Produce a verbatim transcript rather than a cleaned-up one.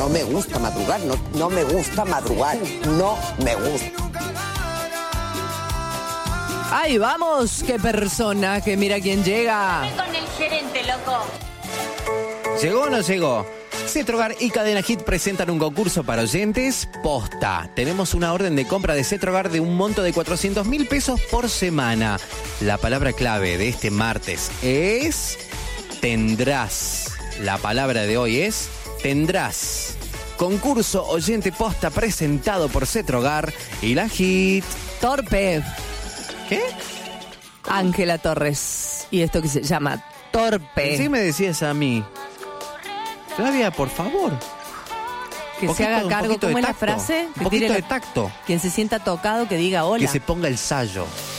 no me gusta madrugar, no, no me gusta madrugar, no me gusta. ¡Ay, vamos! ¡Qué persona! Que mira quién llega. Con el gerente, loco. ¿Llegó o no llegó? Cetrogar y Cadena Hit presentan un concurso para oyentes posta. Tenemos una orden de compra de Cetrogar de un monto de cuatrocientos mil pesos por semana. La palabra clave de este martes es tendrás. La palabra de hoy es tendrás. Concurso oyente posta presentado por Cetrogar y la Hit. Torpe. ¿Qué? Ángela Torres. Y esto que se llama torpe. Sí me decías a mí. Flavia, por favor. Que poquito, se haga cargo. ¿Cómo es la frase? Un poquito de tacto. Quien se sienta tocado, que diga hola. Que se ponga el sayo.